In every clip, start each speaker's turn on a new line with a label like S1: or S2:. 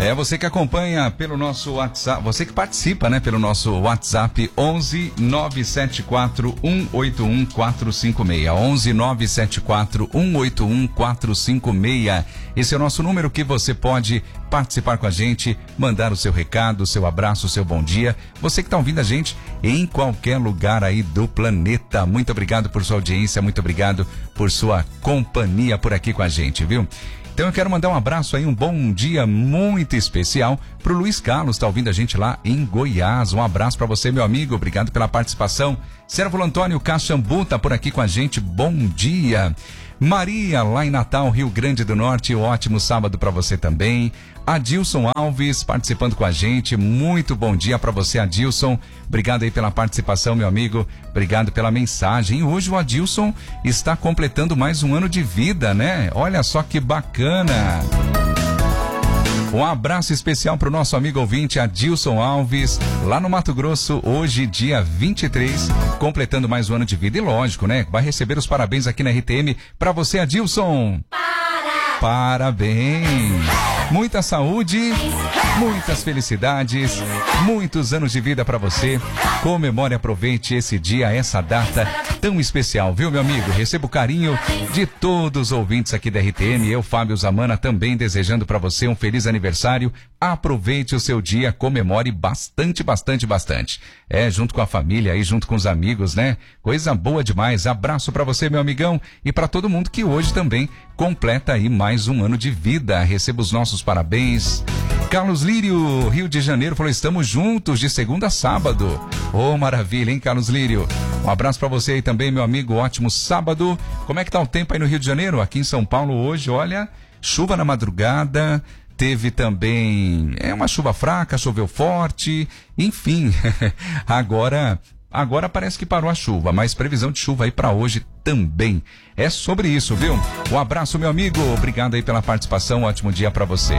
S1: É você que acompanha pelo nosso WhatsApp, você que participa, né, pelo nosso WhatsApp 11 974 181 456. 11 974 181 456. Esse é o nosso número que você pode participar com a gente, mandar o seu recado, o seu abraço, o seu bom dia. Você que está ouvindo a gente em qualquer lugar aí do planeta. Muito obrigado por sua audiência, muito obrigado por sua companhia por aqui com a gente, viu? Então eu quero mandar um abraço aí, um bom dia muito especial pro Luiz Carlos, tá ouvindo a gente lá em Goiás. Um abraço para você, meu amigo, obrigado pela participação. Sérvulo Antônio Caxambu tá por aqui com a gente, bom dia. Maria, lá em Natal, Rio Grande do Norte, ótimo sábado para você também. Adilson Alves participando com a gente, muito bom dia para você, Adilson. Obrigado aí pela participação, meu amigo, obrigado pela mensagem. E hoje o Adilson está completando mais um ano de vida, né? Olha só que bacana. Um abraço especial para o nosso amigo ouvinte Adilson Alves, lá no Mato Grosso, hoje dia 23, completando mais um ano de vida. E lógico, né? Vai receber os parabéns aqui na RTM para você, Adilson. Parabéns! Muita saúde, muitas felicidades, muitos anos de vida para você. Comemore e aproveite esse dia, essa data tão especial, viu, meu amigo? Receba o carinho de todos os ouvintes aqui da RTM. Eu, Fábio Zamana, também desejando para você um feliz aniversário. Aproveite o seu dia, comemore bastante, bastante, bastante. Junto com a família aí, junto com os amigos, né? Coisa boa demais. Abraço para você, meu amigão, e para todo mundo que hoje também completa aí mais um ano de vida. Receba os nossos parabéns. Carlos Lírio, Rio de Janeiro, falou: estamos juntos de segunda a sábado. Oh, maravilha, hein, Carlos Lírio? Um abraço pra você aí também, meu amigo, ótimo sábado. Como é que tá o tempo aí no Rio de Janeiro? Aqui em São Paulo hoje, olha, chuva na madrugada, teve também uma chuva fraca, choveu forte, enfim, agora parece que parou a chuva, mas previsão de chuva aí pra hoje também. É sobre isso, viu? Um abraço, meu amigo, obrigado aí pela participação, ótimo dia pra você.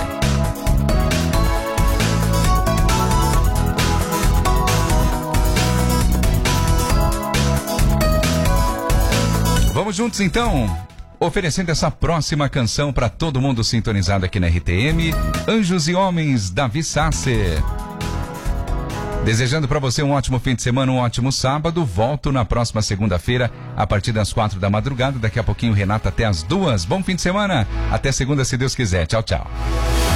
S1: Vamos juntos então, oferecendo essa próxima canção para todo mundo sintonizado aqui na RTM, Anjos e Homens, Davi Sasser. Desejando para você um ótimo fim de semana, um ótimo sábado. Volto na próxima segunda-feira, a partir das 4 da madrugada. Daqui a pouquinho, Renata, até as 2. Bom fim de semana. Até segunda, se Deus quiser. Tchau, tchau.